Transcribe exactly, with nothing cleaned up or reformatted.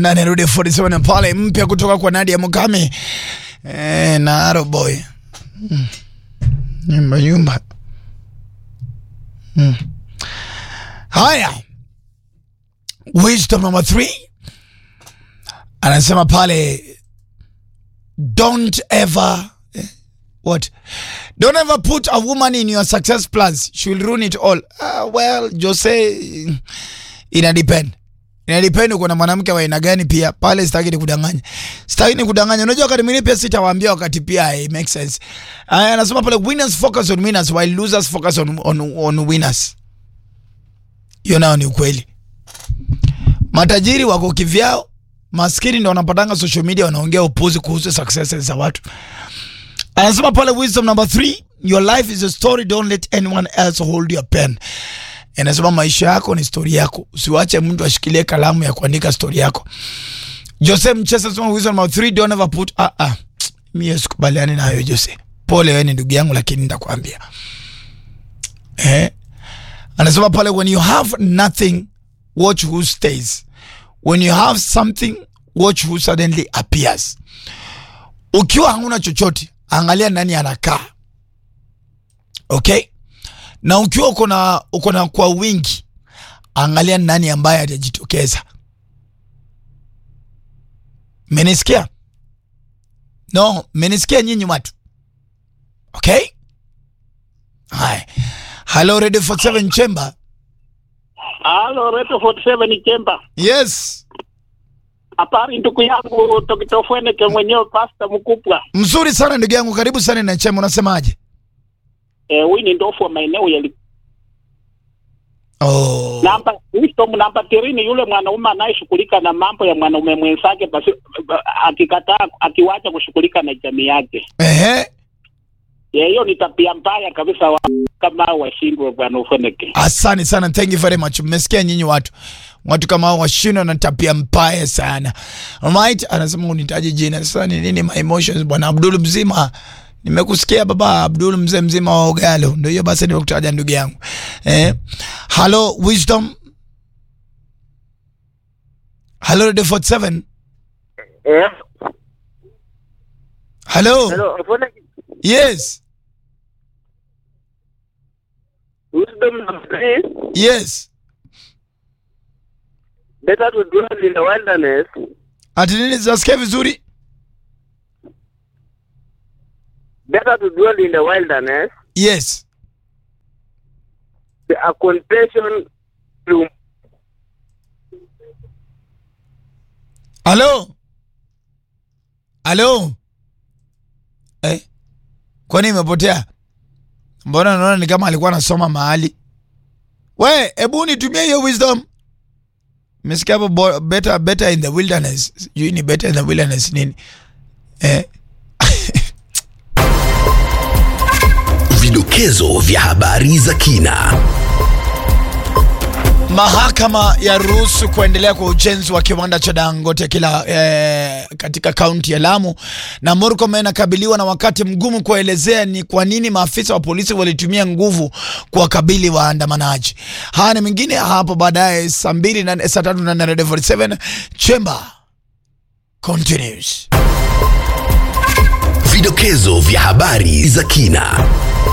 Na nerudi forty-seven pale mpya kutoka kwa Nadia Mukami. Eh, na Arrow Boy. Hmm. Nyumba nyumba. Hmm. Haya. Wisdom number three. Anasema pale, don't ever eh, what? Don't ever put a woman in your success plans. She will ruin it all. Uh, well, Jose, ina depend. Ina depend uko na mwanamke wa aina gani pia. Pale sitaki nikudanganya. Sitaki nikudanganya. Unajua wakati mwingine pia sitawaambia wakati pia it makes sense. Uh, anasema pale, winners focus on winners while losers focus on on, on winners. Hiyo nao ni ukweli. Matajiri wako kivyao, maskini ndio wanapatanga social media wanaongea upuzi kuhusu successes za watu. Anasema pale, wisdom number three, your life is a story, don't let anyone else hold your pen. Anasema maisha yako ni story yako, usiwache mtu ashikilie kalamu ya kuandika story yako. Jose Mchesa anasema wisdom number three, don't ever put ah ah mimi sikubaliani na hayo Jose. Pole wewe ni ndugu yangu lakini nitakwambia. Eh? Anasema pale, when you have nothing, watch who stays. When you have something, watch who suddenly appears. Ukiwa huna chochote, angalia nani anakaa. Okay? Na ukiwa uko na uko na kwa wingi, angalia nani ambaye atajitokeza. Menisikia? No, menisikia nyinyi watu. Okay? Hai. Hello Radio forty-seven Chamber. Hello Radio forty-seven Chamber. Yes. Apari ndugu yangu tokitofwene ke mwenyewe Pastor Mkupwa. Mzuri sana ndugu yangu, karibu sana na Chamber, unasemaje? Eh, wewe ni ndofu wa maeneo yali. Oh. Namba wisdom namba three ni yule mwanaume anayeshughulika na mambo ya mwanaume mwenzake basi akikataa akiwacha kushughulika na jamii yake. Ehe. Yeah, hiyo ni tabia mbaya kabisa wa, kama washindwe bwana Ufeneke. Asante sana, thank you very much. Mmesikia nyinyi watu. Watu kama hao washindwe na tabia mbaya sana. Alright, anasema unitaje jina. Sasa ni nini my emotions bwana Abdul Mzima? Nimekusikia baba Abdul mzee mzima wa Ogalo. Ndio hiyo basi nimekutaja ndugu yangu. Eh? Hello Wisdom. Hello Radio forty-seven. Eh? Hello. Hello, Ufeneke. Yes. Wisdom number three. Yes. Better to dwell in the wilderness. Ati nini zasikia vizuri? Better to dwell in the wilderness. Yes. The a confession to. Hello. Hello. Eh? Kwani imepotea? Mbona naona ni kama alikuwa anasoma mahali. We, hebu nitumie hiyo wisdom. Mesikia hapo better better in the wilderness. You ni better in the wilderness nini? Eh. Vidokezo vya habari za kina. Mahakama ya ruhusu kuendelea kwa ujenzi wa kiwanda cha Dangote kila eh, katika kaunti ya Lamu, na Murkomen anakabiliwa na wakati mgumu kuelezea ni kwa nini maafisa wa polisi walitumia nguvu kuwakabili waandamanaji. Haya na mengine hapo baadaye saa mbili na saa tatu na Radio forty-seven Chamber continues. Vidokezo vya habari za kina.